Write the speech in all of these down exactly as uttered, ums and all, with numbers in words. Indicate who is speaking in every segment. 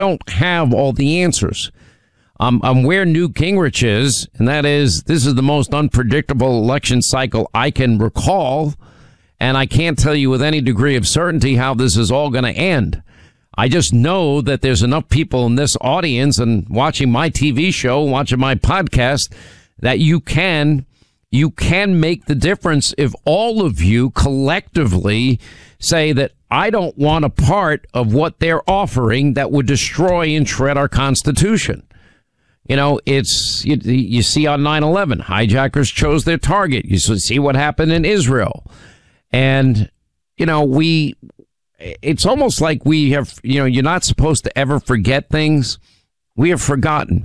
Speaker 1: don't have all the answers. Um, I'm where Newt Gingrich is, and that is this is the most unpredictable election cycle I can recall, and I can't tell you with any degree of certainty how this is all going to end. I just know that there's enough people in this audience and watching my T V show, watching my podcast, that you can you can make the difference if all of you collectively say that I don't want a part of what they're offering that would destroy and shred our Constitution. You know, it's you, you see on nine eleven, hijackers chose their target. You see what happened in Israel. And, you know, we it's almost like we have, you know, you're not supposed to ever forget things. We have forgotten.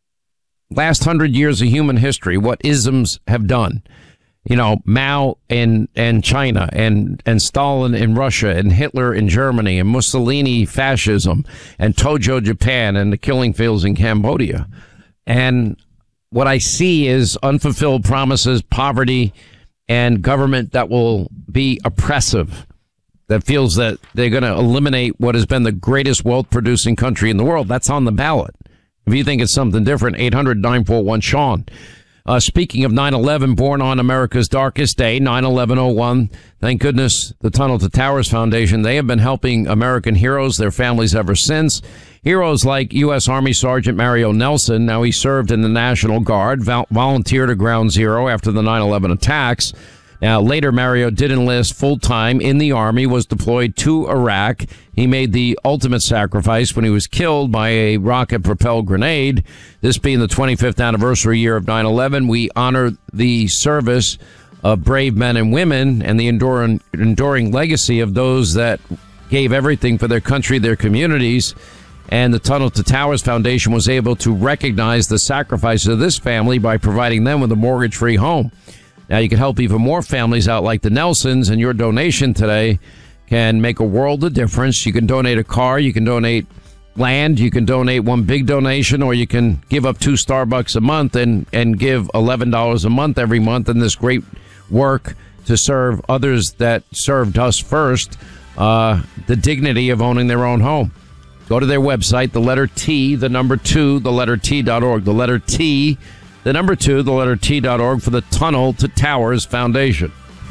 Speaker 1: Last hundred years of human history, what isms have done. You know, Mao in, in China and, and Stalin in Russia and Hitler in Germany and Mussolini fascism and Tojo Japan and the killing fields in Cambodia. And what I see is unfulfilled promises, poverty, and government that will be oppressive, that feels that they're going to eliminate what has been the greatest wealth producing country in the world. That's on the ballot. If you think it's something different, eight hundred nine four one Sean. Uh, speaking of nine eleven, born on America's darkest day, nine eleven oh one. Thank goodness the Tunnel to Towers Foundation, they have been helping American heroes, their families ever since. Heroes like U S. Army Sergeant Mario Nelson. Now he served in the National Guard, vol- volunteered to Ground Zero after the nine eleven attacks. Now, later, Mario did enlist full-time in the Army, was deployed to Iraq. He made the ultimate sacrifice when he was killed by a rocket-propelled grenade. This being the twenty-fifth anniversary year of nine eleven, we honor the service of brave men and women and the enduring, enduring legacy of those that gave everything for their country, their communities. And the Tunnel to Towers Foundation was able to recognize the sacrifices of this family by providing them with a mortgage-free home. Now, you can help even more families out like the Nelsons, and your donation today can make a world of difference. You can donate a car, you can donate land, you can donate one big donation, or you can give up two Starbucks a month and, and give eleven dollars a month every month in this great work to serve others that served us first, uh, the dignity of owning their own home. Go to their website, the letter T, the number two, the letter T dot org, the letter T, the number two, the letter T dot org for the Tunnel to Towers Foundation.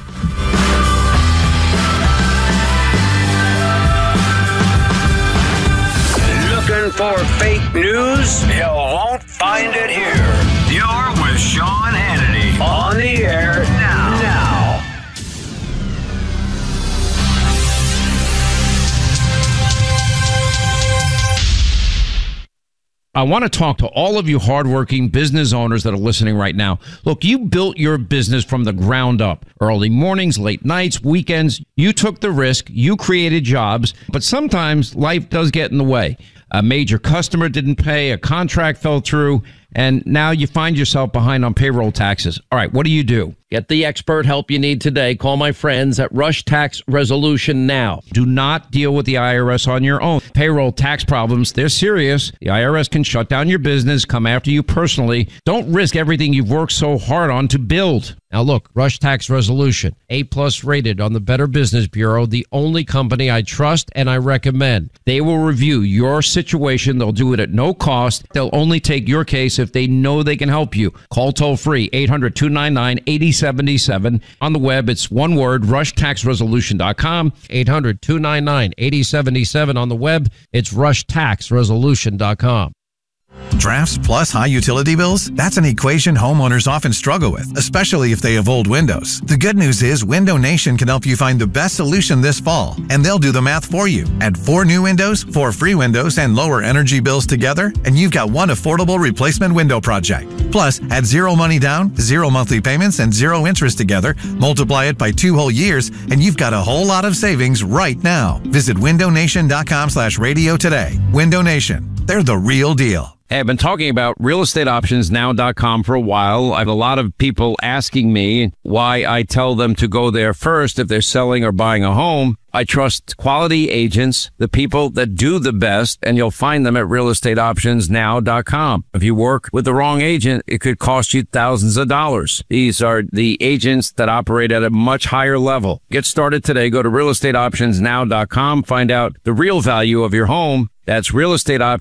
Speaker 2: Looking for fake news? You won't find it here. You're with Sean Hannity. On the air now. Now.
Speaker 1: I want to talk to all of you hardworking business owners that are listening right now. Look, you built your business from the ground up. Early mornings, late nights, weekends. You took the risk. You created jobs. But sometimes life does get in the way. A major customer didn't pay. A contract fell through. And now you find yourself behind on payroll taxes. All right, what do you do? Get the expert help you need today. Call my friends at Rush Tax Resolution now. Do not deal with the I R S on your own. Payroll tax problems, they're serious. The I R S can shut down your business, come after you personally. Don't risk everything you've worked so hard on to build. Now look, Rush Tax Resolution, A plus rated on the Better Business Bureau, the only company I trust and I recommend. They will review your situation. They'll do it at no cost. They'll only take your case if they know they can help you. Call toll free, eight hundred, two nine nine, eight zero seven seven. On the web, it's one word, rush tax resolution dot com. eight hundred, two nine nine, eight zero seven seven. On the web, it's rush tax resolution dot com.
Speaker 3: Drafts plus high utility bills? That's an equation homeowners often struggle with, especially if they have old windows. The good news is Window Nation can help you find the best solution this fall, and they'll do the math for you. Add four new windows, four free windows, and lower energy bills together, and you've got one affordable replacement window project. Plus, add zero money down, zero monthly payments, and zero interest together, multiply it by two whole years, and you've got a whole lot of savings right now. Visit window nation dot com slash radio today. Window Nation. They're the real deal.
Speaker 1: Hey, I've been talking about real estate options now dot com for a while. I have a lot of people asking me why I tell them to go there first if they're selling or buying a home. I trust quality agents, the people that do the best, and you'll find them at real estate options now dot com. If you work with the wrong agent, it could cost you thousands of dollars. These are the agents that operate at a much higher level. Get started today. Go to real estate options now dot com. Find out the real value of your home. That's real estate options.